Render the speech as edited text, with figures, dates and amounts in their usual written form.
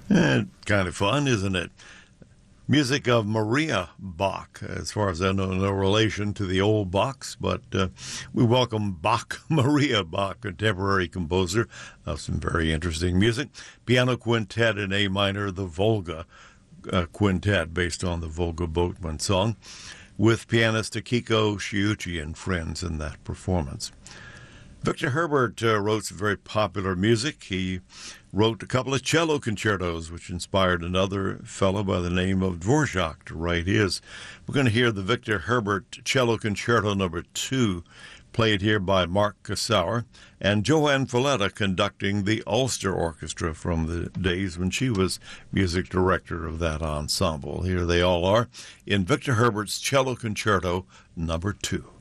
Kind of fun, isn't it? Music of Maria Bach. As far as I know, no relation to the old Bachs, but we welcome Bach, Maria Bach, contemporary composer of some very interesting music. Piano quintet in A minor, the Volga quintet, based on the Volga Boatman song, with pianist Akiko Shiuchi and friends in that performance. Victor Herbert wrote some very popular music. He wrote a couple of cello concertos, which inspired another fellow by the name of Dvorak to write his. We're going to hear the Victor Herbert Cello Concerto No. 2, played here by Mark Kassauer, and Joanne Falletta conducting the Ulster Orchestra from the days when she was music director of that ensemble. Here they all are in Victor Herbert's Cello Concerto No. 2.